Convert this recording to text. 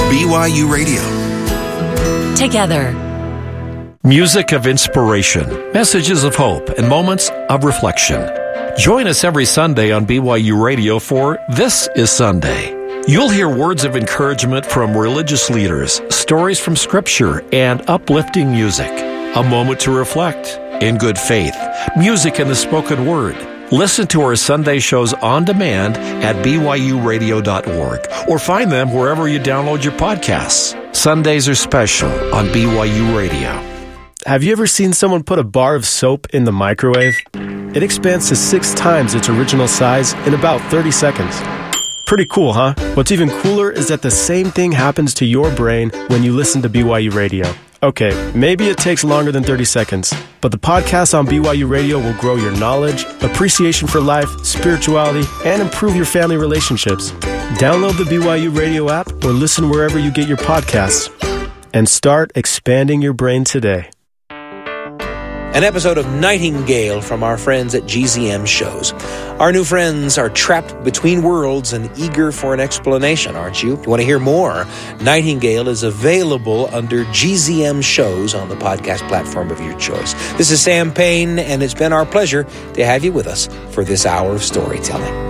BYU Radio. Together. Music of inspiration, messages of hope, and moments of reflection. Join us every Sunday on BYU Radio for This is Sunday. You'll hear words of encouragement from religious leaders, stories from Scripture, and uplifting music. A moment to reflect in good faith, music in the spoken word. Listen to our Sunday shows on demand at byuradio.org or find them wherever you download your podcasts. Sundays are special on BYU Radio. Have you ever seen someone put a bar of soap in the microwave? It expands to 6 times its original size in about 30 seconds. Pretty cool, huh? What's even cooler is that the same thing happens to your brain when you listen to BYU Radio. Okay, maybe it takes longer than 30 seconds, but the podcast on BYU Radio will grow your knowledge, appreciation for life, spirituality, and improve your family relationships. Download the BYU Radio app or listen wherever you get your podcasts, and start expanding your brain today. An episode of Nightingale from our friends at GZM shows. Our new friends are trapped between worlds and eager for an explanation, aren't you? If you want to hear more, Nightingale is available under GZM shows on the podcast platform of your choice. This is Sam Payne, and it's been our pleasure to have you with us for this hour of storytelling.